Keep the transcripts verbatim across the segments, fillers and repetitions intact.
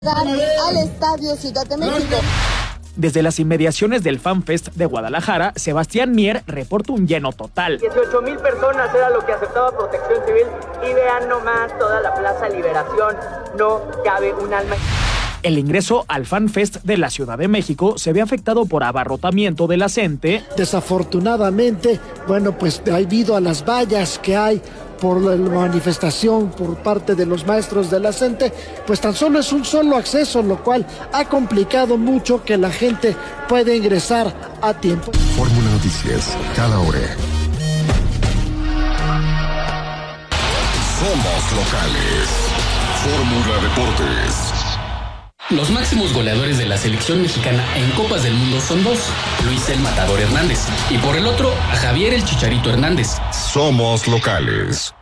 al Estadio Ciudad de México. Desde las inmediaciones del FanFest de Guadalajara, Sebastián Mier reporta un lleno total. dieciocho mil personas era lo que aceptaba Protección Civil y vean nomás toda la Plaza Liberación, no cabe un alma. El ingreso al FanFest de la Ciudad de México se ve afectado por abarrotamiento de la gente. Desafortunadamente, bueno, pues debido a las vallas que hay por la manifestación por parte de los maestros de la CENTE, pues tan solo es un solo acceso, lo cual ha complicado mucho que la gente pueda ingresar a tiempo. Fórmula Noticias, cada hora. Somos locales. Fórmula Deportes. Los máximos goleadores de la selección mexicana en Copas del Mundo son dos, Luis el Matador Hernández y por el otro a Javier el Chicharito Hernández. Somos locales.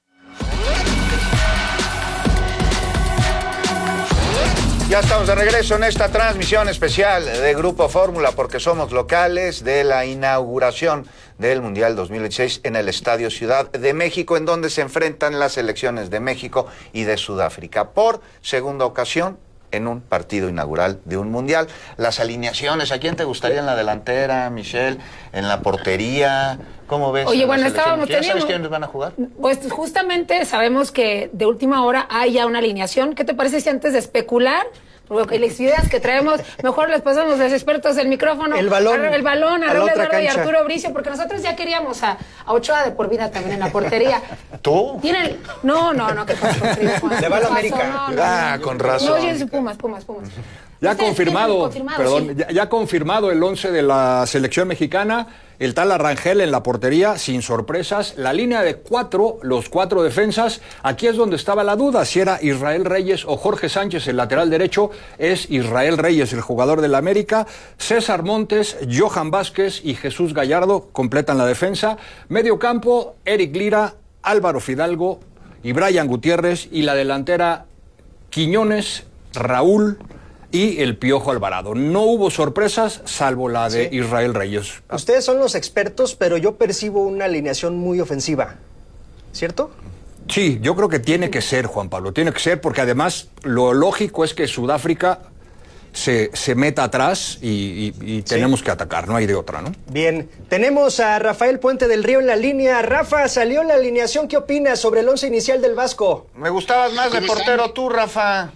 Ya estamos de regreso en esta transmisión especial de Grupo Fórmula, porque somos locales, de la inauguración del Mundial dos mil veintiséis en el Estadio Ciudad de México, en donde se enfrentan las selecciones de México y de Sudáfrica por segunda ocasión en un partido inaugural de un mundial. Las alineaciones, ¿a quién te gustaría en la delantera, Michelle? ¿En la portería? ¿Cómo ves? Oye, bueno, estábamos teniendo... ¿Ya sabes teníamos... quiénes van a jugar? Pues justamente sabemos que de última hora hay ya una alineación. ¿Qué te parece si antes de especular, porque las ideas que traemos, mejor les pasamos a los expertos el micrófono? El balón. A, el balón, a, a Raúl Eduardo y Arturo Bricio, porque nosotros ya queríamos a, a Ochoa de por vida también en la portería. ¿Tú? ¿Tienen? No, no, no, ¿qué pasó? Le va a la América. No, no, ah, no, con razón. No, yo soy Pumas, Pumas, Pumas. Ya confirmado, confirmado, perdón, sí. ya, ya confirmado el once de la selección mexicana, el tal Arrangel en la portería, sin sorpresas, la línea de cuatro, los cuatro defensas, aquí es donde estaba la duda, si era Israel Reyes o Jorge Sánchez, el lateral derecho, es Israel Reyes, el jugador del América, César Montes, Johan Vázquez y Jesús Gallardo completan la defensa, medio campo, Eric Lira, Álvaro Fidalgo y Brian Gutiérrez, y la delantera Quiñones, Raúl y el Piojo Alvarado. No hubo sorpresas, salvo la de sí. Israel Reyes. Ustedes son los expertos, pero yo percibo una alineación muy ofensiva, ¿cierto? Sí, yo creo que tiene que ser, Juan Pablo, tiene que ser, porque además lo lógico es que Sudáfrica se, se meta atrás y, y, y tenemos sí. que atacar, no hay de otra, ¿no? Bien, tenemos a Rafael Puente del Río en la línea. Rafa, salió la alineación, ¿qué opinas sobre el once inicial del Vasco? Me gustabas más de portero tú, Rafa.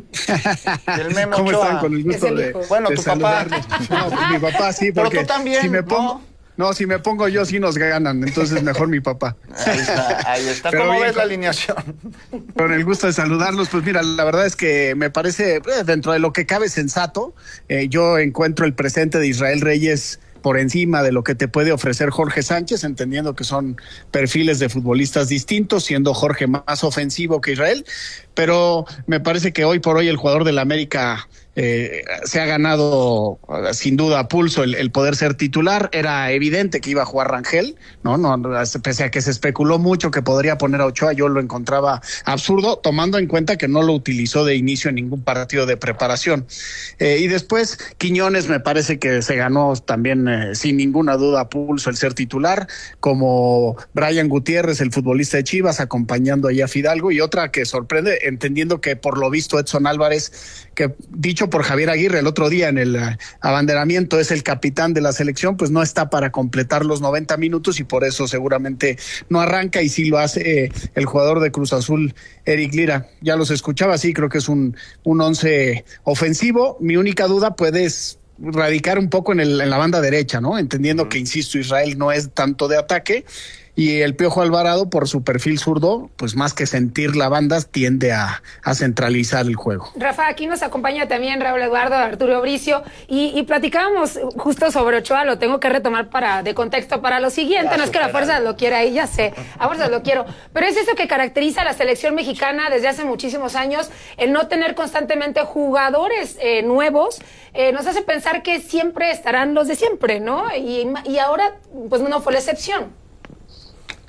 El Memo ¿Cómo Ochoa? están? Con el gusto de, bueno, de tu papá. No, pues mi papá sí, porque pero tú también, si me pongo, ¿no? No, si me pongo yo sí nos ganan, entonces mejor mi papá. Ahí está, ahí está. ¿Cómo bien, ves la alineación? Con el gusto de saludarlos, pues mira, la verdad es que me parece, eh, dentro de lo que cabe sensato, eh, yo encuentro el presente de Israel Reyes por encima de lo que te puede ofrecer Jorge Sánchez, entendiendo que son perfiles de futbolistas distintos, siendo Jorge más ofensivo que Israel, pero me parece que hoy por hoy el jugador del América eh, se ha ganado sin duda a pulso el, el poder ser titular. Era evidente que iba a jugar Rangel, ¿no? no pese a que se especuló mucho que podría poner a Ochoa, yo lo encontraba absurdo, tomando en cuenta que no lo utilizó de inicio en ningún partido de preparación. Eh, y después Quiñones me parece que se ganó también eh, sin ninguna duda a pulso el ser titular, como Brian Gutiérrez, el futbolista de Chivas, acompañando allá a Fidalgo, y otra que sorprende, entendiendo que por lo visto Edson Álvarez, que dicho por Javier Aguirre el otro día en el uh, abanderamiento es el capitán de la selección, pues no está para completar los noventa minutos y por eso seguramente no arranca, y sí lo hace eh, el jugador de Cruz Azul, Eric Lira. Ya los escuchaba, sí, creo que es un, un once ofensivo. Mi única duda puede radicar un poco en, el, en la banda derecha, ¿no? Entendiendo que, insisto, Israel no es tanto de ataque, y el Piojo Alvarado, por su perfil zurdo, pues más que sentir la banda, tiende a, a centralizar el juego. Rafa, aquí nos acompaña también Raúl Eduardo, Arturo Bricio, y, y platicábamos justo sobre Ochoa, lo tengo que retomar para de contexto para lo siguiente, ya, no es que la fuerza lo quiera ahí, ya sé, a fuerza lo quiero, pero es eso que caracteriza a la selección mexicana desde hace muchísimos años, el no tener constantemente jugadores eh, nuevos, eh, nos hace pensar que siempre estarán los de siempre, ¿no? Y, y ahora, pues no fue la excepción.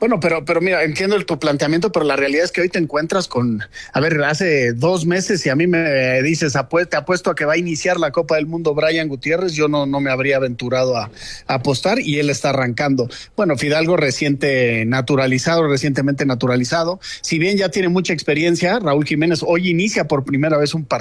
Bueno, pero, pero mira, entiendo el, tu planteamiento, pero la realidad es que hoy te encuentras con, a ver, hace dos meses y a mí me dices, apu te apuesto a que va a iniciar la Copa del Mundo Brian Gutiérrez, yo no, no me habría aventurado a, a apostar y él está arrancando. Bueno, Fidalgo reciente naturalizado, recientemente naturalizado, si bien ya tiene mucha experiencia, Raúl Jiménez hoy inicia por primera vez un partido